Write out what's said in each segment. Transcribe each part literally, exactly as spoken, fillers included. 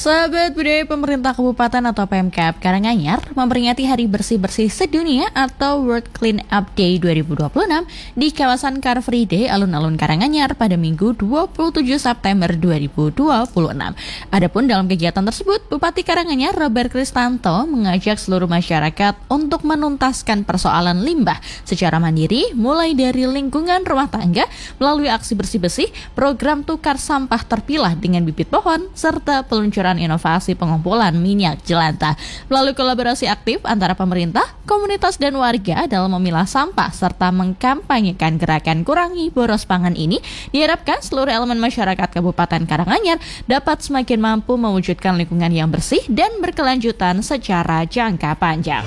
Sahabat budaya pemerintah kabupaten atau Pemkab Karanganyar memperingati Hari Bersih-Bersih Sedunia atau World Clean Up Day dua ribu dua puluh enam di kawasan Car Free Day alun-alun Karanganyar pada Minggu dua puluh tujuh September dua ribu dua puluh enam. Adapun dalam kegiatan tersebut, Bupati Karanganyar Robert Kristanto mengajak seluruh masyarakat untuk menuntaskan persoalan limbah secara mandiri mulai dari lingkungan rumah tangga melalui aksi bersih-bersih, program tukar sampah terpilah dengan bibit pohon, serta peluncuran inovasi pengumpulan minyak jelantah. Melalui kolaborasi aktif antara pemerintah, komunitas dan warga dalam memilah sampah serta mengkampanyekan gerakan kurangi boros pangan ini, diharapkan seluruh elemen masyarakat Kabupaten Karanganyar dapat semakin mampu mewujudkan lingkungan yang bersih dan berkelanjutan secara jangka panjang.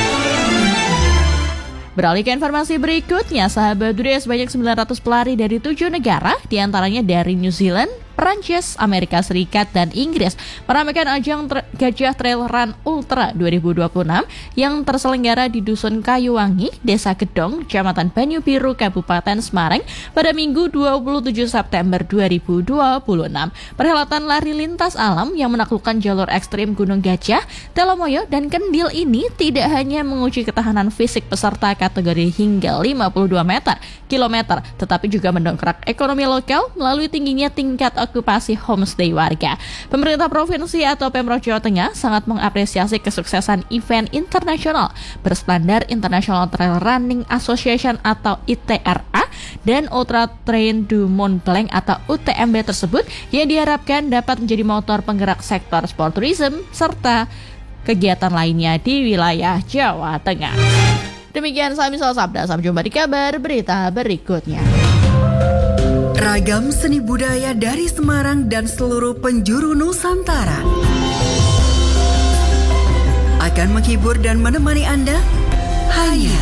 Beralih ke informasi berikutnya, sahabat budaya, sebanyak sembilan ratus pelari dari tujuh negara, diantaranya dari New Zealand, Prancis, Amerika Serikat, dan Inggris meramaikan ajang tra- Gajah Trail Run Ultra dua ribu dua puluh enam yang terselenggara di Dusun Kayuwangi, Desa Gedong, Kecamatan Banyu Biru, Kabupaten Semarang pada Minggu dua puluh tujuh September dua ribu dua puluh enam. Perhelatan lari lintas alam yang menaklukkan jalur ekstrim Gunung Gajah, Telomoyo, dan Kendil ini tidak hanya menguji ketahanan fisik peserta kategori hingga lima puluh dua meter kilometer, tetapi juga mendongkrak ekonomi lokal melalui tingginya tingkat okupasi homestay warga. Pemerintah provinsi atau Pemprov Jawa Tengah sangat mengapresiasi kesuksesan event internasional berstandar International Trail Running Association atau I T R A dan Ultra Train du Mont Blanc atau U T M B tersebut yang diharapkan dapat menjadi motor penggerak sektor sport tourism serta kegiatan lainnya di wilayah Jawa Tengah. Demikian Sami Sal Sabda, sampai jumpa di kabar berita berikutnya. Ragam seni budaya dari Semarang dan seluruh penjuru Nusantara akan menghibur dan menemani Anda hanya